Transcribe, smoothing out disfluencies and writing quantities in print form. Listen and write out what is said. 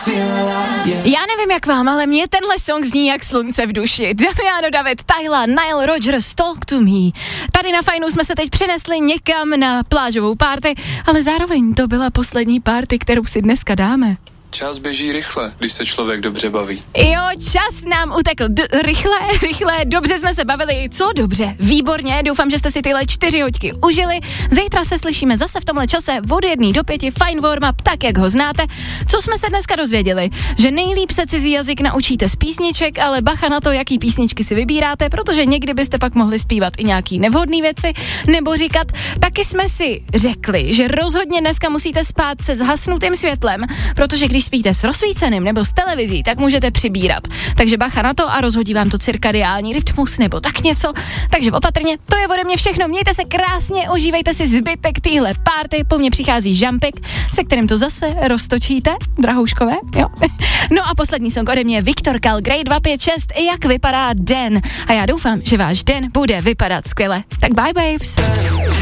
Já nevím jak vám, ale mě tenhle song zní jak slunce v duši. Damiano David, Tyla, Nile Rodgers, Talk to Me. Tady na Fajnu jsme se teď přenesli někam na plážovou party, ale zároveň to byla poslední party, kterou si dneska dáme. Čas běží rychle, když se člověk dobře baví. Jo, čas nám utekl rychle, dobře jsme se bavili, co dobře, výborně, doufám, že jste si tyhle 4 hoďky užili. Zítra se slyšíme zase v tomhle čase od 1 do 5, fajn warm-up, tak jak ho znáte. Co jsme se dneska dozvěděli? Že nejlíp se cizí jazyk naučíte z písniček, ale bacha na to, jaký písničky si vybíráte, protože někdy byste pak mohli zpívat i nějaký nevhodný věci, nebo říkat, taky jsme si řekli, že rozhodně dneska musíte spát se zhasnutým světlem, protože když spíte s rozsvíceným nebo s televizí, tak můžete přibírat. Takže bacha na to a rozhodí vám to cirkadiální rytmus nebo tak něco. Takže opatrně, to je ode mě všechno. Mějte se krásně, užívejte si zbytek téhle party. Po mně přichází Žampik, se kterým to zase roztočíte, drahouškové, jo? No a poslední song ode mě Viktor Kal, Grey 256, jak vypadá den. A já doufám, že váš den bude vypadat skvěle. Tak bye babes.